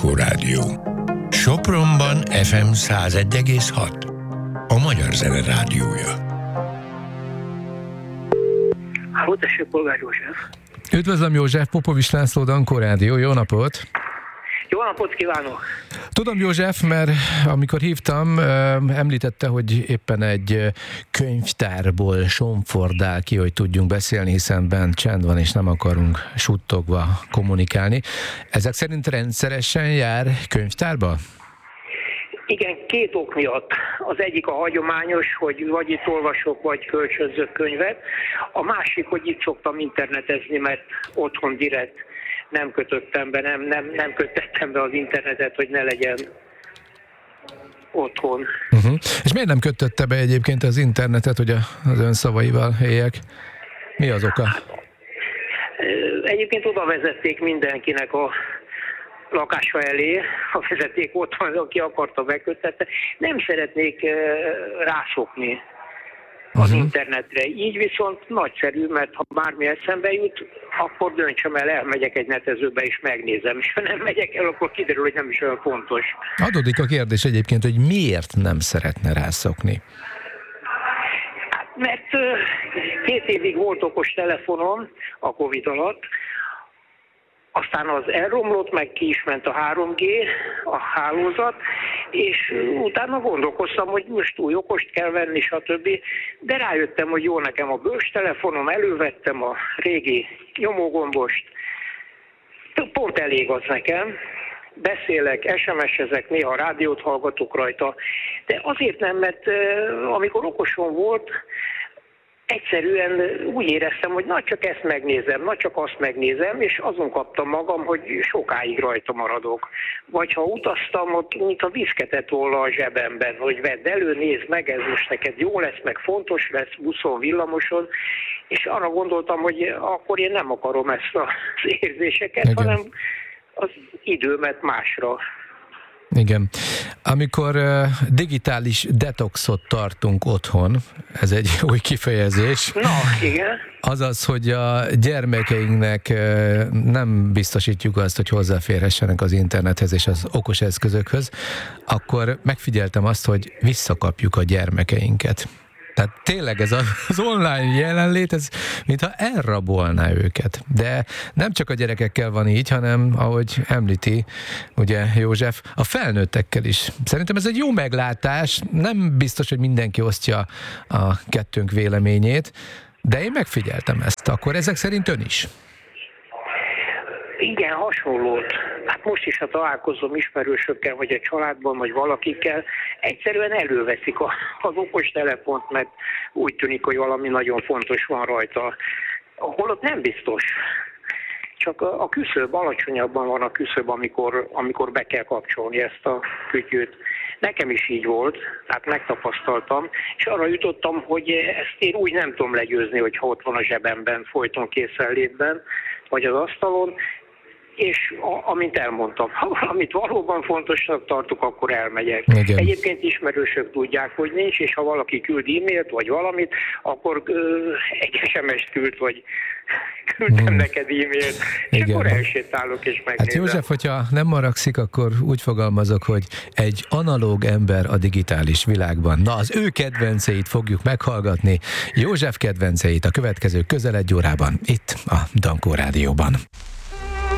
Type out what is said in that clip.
Dankó Rádió. Sopronban FM 101,6. A Magyar Zene Rádiója. Halló, tessék, Polgár József. Üdvözlöm, József, Popovics László, Dankó Rádió, jó napot! Jó napot kívánok! Tudom, József, mert amikor hívtam, említette, hogy éppen egy könyvtárból somfordál ki, hogy tudjunk beszélni, hiszen bent csend van, és nem akarunk suttogva kommunikálni. Ezek szerint rendszeresen jár könyvtárba? Igen, két ok miatt. Az egyik a hagyományos, hogy vagy itt olvasok, vagy kölcsönzök könyvet. A másik, hogy itt szoktam internetezni, mert otthon direkt nem kötöttem be, nem kötöttem be az internetet, hogy ne legyen otthon. És miért nem kötötte be egyébként az internetet, hogy az ön szavaival éljek? Mi az oka? Egyébként oda vezették mindenkinek a lakása elé, a vezeték ott van, aki akarta beköttette. Nem szeretnék rászokni az internetre. Így viszont nagyszerű, mert ha bármi eszembe jut, akkor döntsem el, elmegyek egy netezőbe és megnézem. És ha nem megyek el, akkor kiderül, hogy nem is olyan fontos. Adódik a kérdés egyébként, hogy miért nem szeretne rászokni? Mert 2 évig volt okos telefonom a Covid alatt, aztán az elromlott, meg ki is ment a 3G, a hálózat, és utána gondolkoztam, hogy most új okost kell venni, stb. De rájöttem, hogy jó nekem a bős telefonom, elővettem a régi nyomógombost, pont elég az nekem. Beszélek, SMS-ezek, néha rádiót hallgatok rajta, de azért nem, mert amikor okosom volt, egyszerűen úgy éreztem, hogy na csak ezt megnézem, na csak azt megnézem, és azon kaptam magam, hogy sokáig rajta maradok. Vagy ha utaztam, ott mint a diszketet volna a zsebemben, hogy vedd elő, nézd meg, ez most neked jó lesz, meg fontos lesz, buszon, villamoson, és arra gondoltam, hogy akkor én nem akarom ezt az érzéseket, igen, hanem az időmet másra. Igen. Amikor digitális detoxot tartunk otthon, ez egy új kifejezés. Na, igen. Azaz, hogy a gyermekeinknek nem biztosítjuk azt, hogy hozzáférhessenek az internethez és az okos eszközökhöz, akkor megfigyeltem azt, hogy visszakapjuk a gyermekeinket. Tehát tényleg ez az online jelenlét, ez mintha elrabolná őket. De nem csak a gyerekekkel van így, hanem ahogy említi, ugye József, a felnőttekkel is. Szerintem ez egy jó meglátás, nem biztos, hogy mindenki osztja a kettőnk véleményét, de én megfigyeltem ezt. Akkor ezek szerint ön is? Igen, hasonlót. Hát most is, ha találkozom ismerősökkel, vagy a családban, vagy valakikkel, egyszerűen előveszik az okostelefont, mert úgy tűnik, hogy valami nagyon fontos van rajta. Holott nem biztos. Csak a küszöb, alacsonyabban van a küszöb, amikor be kell kapcsolni ezt a kütyűt. Nekem is így volt, tehát megtapasztaltam, és arra jutottam, hogy ezt én úgy nem tudom legyőzni, hogyha ott van a zsebemben, folyton készenlétben, vagy az asztalon, és amint elmondtam, ha valamit valóban fontosnak tartok, akkor elmegyek. Igen. Egyébként ismerősök tudják, hogy nincs, és ha valaki küld e-mailt, vagy valamit, akkor egy SMS-t küld, vagy küldtem neked e-mailt, és igen, akkor elsétálok és megnézem. Hát József, hogyha nem maragszik, akkor úgy fogalmazok, hogy egy analóg ember a digitális világban. Na, az ő kedvenceit fogjuk meghallgatni, József kedvenceit a következő közel 1 órában, itt a Dankó Rádióban.